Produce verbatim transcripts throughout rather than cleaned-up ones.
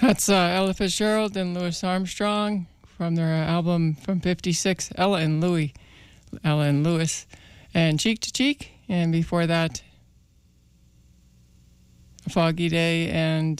That's uh, Ella Fitzgerald and Louis Armstrong from their album from fifty-six, Ella and Louis, Ella and Louis, and Cheek to Cheek. And before that, A Foggy Day and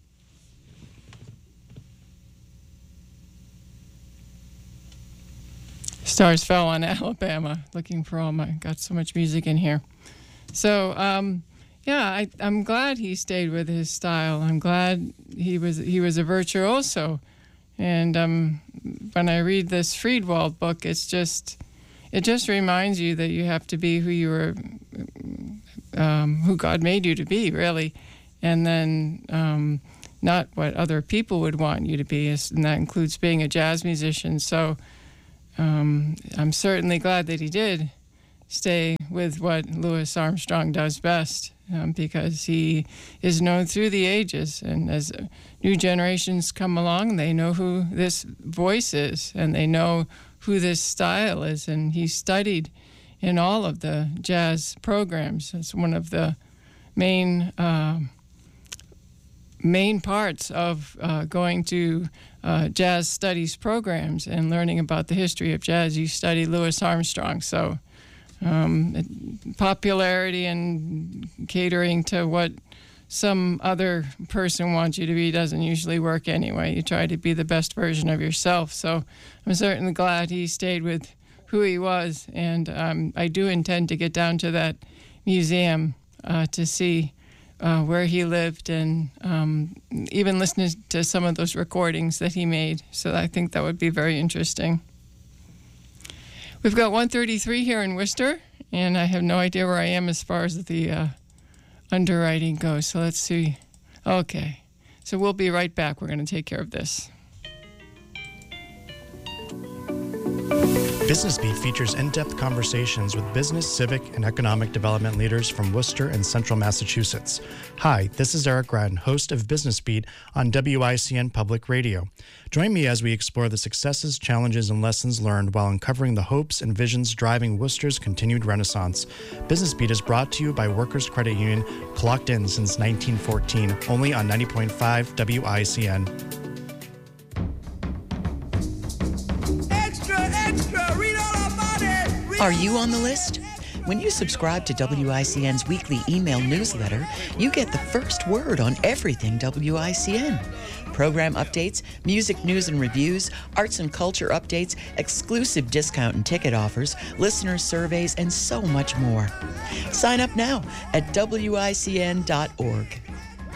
Stars Fell on Alabama. Looking for all my, got so much music in here. So, um, yeah, I, I'm glad he stayed with his style. I'm glad he was he was a virtuoso. And um, when I read this Friedwald book, it's just it just reminds you that you have to be who you were, um, who God made you to be, really, and then um, not what other people would want you to be. And that includes being a jazz musician. So um, I'm certainly glad that he did stay with what Louis Armstrong does best. Um, because he is known through the ages, and as uh, new generations come along, they know who this voice is, and they know who this style is, and he studied in all of the jazz programs. It's one of the main uh, main parts of uh, going to uh, jazz studies programs and learning about the history of jazz. You study Louis Armstrong, so Um, popularity and catering to what some other person wants you to be doesn't usually work anyway. You try to be the best version of yourself. So I'm certainly glad he stayed with who he was. And um, I do intend to get down to that museum uh, to see uh, where he lived and um, even listen to some of those recordings that he made. So I think that would be very interesting. We've got one thirty-three here in Worcester, and I have no idea where I am as far as the uh, underwriting goes. So let's see. Okay. So we'll be right back. We're going to take care of this. Business Beat features in-depth conversations with business, civic, and economic development leaders from Worcester and Central Massachusetts. Hi, this is Eric Grattan, host of Business Beat on W I C N Public Radio. Join me as we explore the successes, challenges, and lessons learned while uncovering the hopes and visions driving Worcester's continued renaissance. Business Beat is brought to you by Workers Credit Union, clocked in since nineteen fourteen, only on ninety point five W I C N. Are you on the list? When you subscribe to W I C N's weekly email newsletter, you get the first word on everything W I C N. Program updates, music news and reviews, arts and culture updates, exclusive discount and ticket offers, listener surveys, and so much more. Sign up now at W I C N dot org.